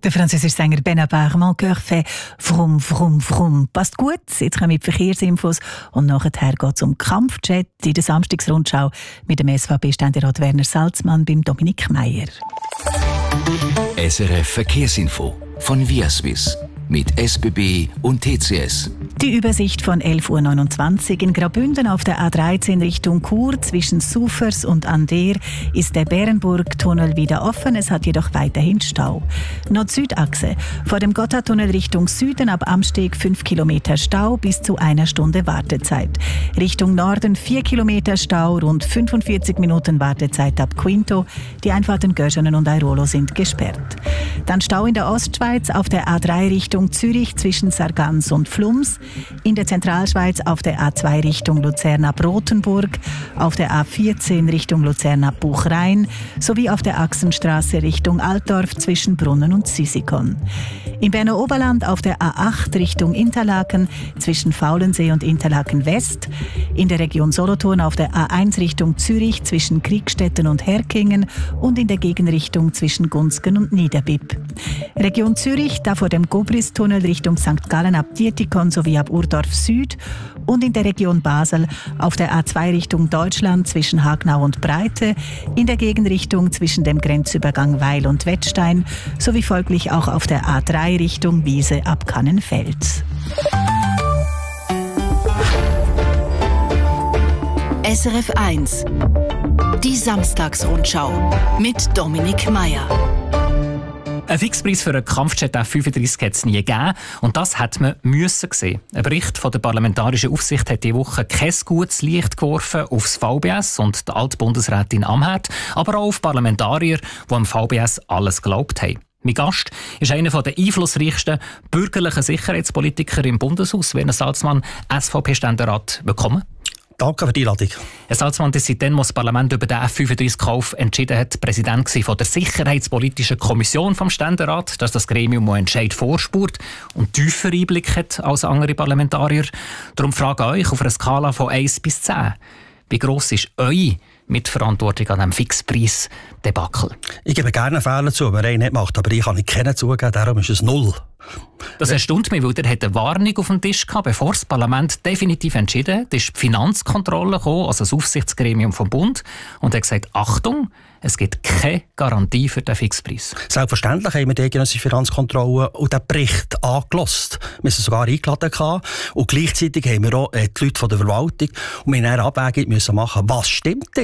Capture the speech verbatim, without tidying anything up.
Der französische Sänger Benabar, «Mon cœur fait vroom, vroom, vroom». Passt gut, jetzt kommen die Verkehrsinfos und nachher geht es um Kampfjet in der Samstagsrundschau mit dem S V P-Ständerat Werner Salzmann beim Dominik Meier. S R F Verkehrsinfo von Viaswiss mit S B B und T C S. Die Übersicht von elf Uhr neunundzwanzig in Graubünden auf der A dreizehn Richtung Chur zwischen Sufers und Ander ist der Bärenburg-Tunnel wieder offen, es hat jedoch weiterhin Stau. Nord-Süd-Achse vor dem Gotthardtunnel Richtung Süden ab Amsteg fünf Kilometer Stau bis zu einer Stunde Wartezeit. Richtung Norden vier Kilometer Stau, rund fünfundvierzig Minuten Wartezeit ab Quinto. Die Einfahrten Göschenen und Airolo sind gesperrt. Dann Stau in der Ostschweiz auf der A drei Richtung Zürich zwischen Sargans und Flums, in der Zentralschweiz auf der A zwei Richtung Luzern ab Rothenburg, auf der A vierzehn Richtung Luzern ab Buchrein sowie auf der Achsenstraße Richtung Altdorf zwischen Brunnen und Sisikon. Im Berner Oberland auf der A acht Richtung Interlaken zwischen Faulensee und Interlaken West, in der Region Solothurn auf der A eins Richtung Zürich zwischen Kriegstetten und Herkingen und in der Gegenrichtung zwischen Gunzgen und Niederbipp. Region Zürich, da vor dem Gobris-Tunnel Richtung Sankt Gallen ab Dietikon sowie ab Urdorf Süd und in der Region Basel auf der A zwei Richtung Deutschland zwischen Hagnau und Breite, in der Gegenrichtung zwischen dem Grenzübergang Weil und Wettstein sowie folglich auch auf der A drei Richtung Wiese ab Kannenfels. S R F eins. Die Samstagsrundschau mit Dominik Meier. Ein Fixpreis für einen Kampfjet F fünfunddreißig hat es nie gegeben. Und das hat man müssen sehen. Ein Bericht von der Parlamentarischen Aufsicht hat diese Woche kein gutes Licht geworfen aufs V B S und die Altbundesrätin Amherd, aber auch auf Parlamentarier, die am V B S alles geglaubt haben. Mein Gast ist einer der einflussreichsten bürgerlichen Sicherheitspolitiker im Bundeshaus, Werner Salzmann, S V P-Ständerat. Willkommen. Danke für die Einladung. Herr Salzmann, das seitdem, als das Parlament über den F fünfunddreißig-Kauf entschieden hat, Präsident von der Sicherheitspolitischen Kommission vom Ständerat, dass das Gremium, das Entscheid vorspurt und tiefer Einblick hat als andere Parlamentarier. Darum frage ich euch auf einer Skala von eins bis zehn. Wie gross ist eure Mitverantwortung an diesem Fixpreis-Debakel? Ich gebe gerne Fehler zu, wenn einer nicht macht, aber ich kann nicht kennen zugeben, darum ist es null. Das erstaunt mich, weil er eine Warnung auf dem Tisch hatte, bevor das Parlament definitiv entschieden hat. Da ist die Finanzkontrolle gekommen, also das Aufsichtsgremium vom Bund, und hat gesagt, Achtung, es gibt keine Garantie für den Fixpreis. Selbstverständlich haben wir die eidgenössische Finanzkontrolle und den Bericht angelassen. Wir sind sogar eingeladen gehabt. Und gleichzeitig haben wir auch äh, die Leute von der Verwaltung und wir haben eine Abwägung müssen machen, was stimmt denn?